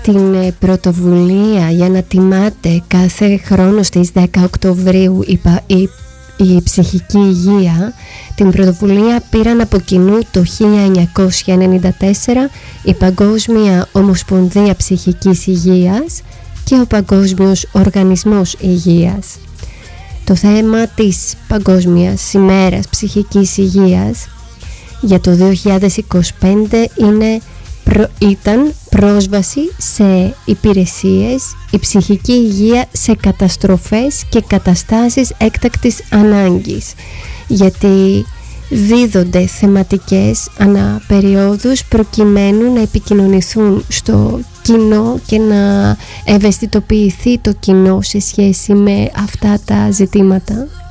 την πρωτοβουλία για να τιμάται κάθε χρόνο στις 10 Οκτωβρίου η ψυχική υγεία, την πρωτοβουλία πήραν από κοινού το 1994 η Παγκόσμια Ομοσπονδία Ψυχικής Υγείας και ο Παγκόσμιος Οργανισμός Υγείας. Το θέμα της Παγκόσμιας ημέρας ψυχικής υγείας για το 2025 ήταν πρόσβαση σε υπηρεσίες, η ψυχική υγεία σε καταστροφές και καταστάσεις έκτακτης ανάγκης, γιατί δίδονται θεματικές αναπεριόδους προκειμένου να επικοινωνηθούν στο κοινό και να ευαισθητοποιηθεί το κοινό σε σχέση με αυτά τα ζητήματα.